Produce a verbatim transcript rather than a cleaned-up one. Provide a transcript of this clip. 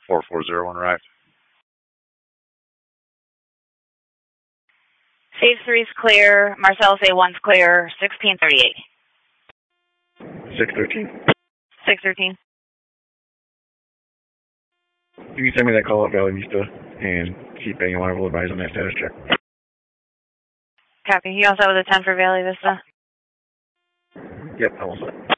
four four zero one arrived. Phase three's clear. Marcellus A one's clear. sixteen thirty-eight. six thirteen. six thirteen. You can send me that call up Valley Vista and keep A one. I will advise on that status check. Copy. You also have the ten for Valley Vista? Yep, I will set.